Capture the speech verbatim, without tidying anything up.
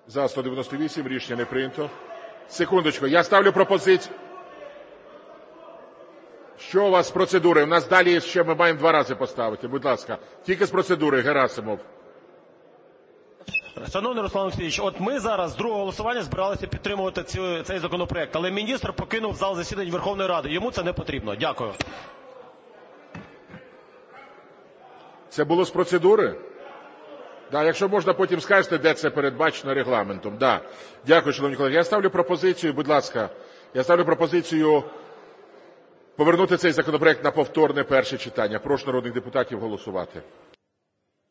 За – сто дев'яносто вісім. Рішення не прийнято. Секундочку, я ставлю пропозицію. Що у вас з процедури? У нас далі ще ми маємо два рази поставити. Будь ласка, тільки з процедури, Герасимов. Шановний Руслан Олексійович, от ми зараз з другого голосування збиралися підтримувати цю, цей законопроект, але міністр покинув зал засідань Верховної Ради. Йому це не потрібно. Дякую. Це було з процедури? Да, якщо можна, потім скажете, де це передбачено регламентом. Да. Дякую, шановні колеги. Я ставлю пропозицію, будь ласка, я ставлю пропозицію повернути цей законопроект на повторне перше читання. Прошу народних депутатів голосувати.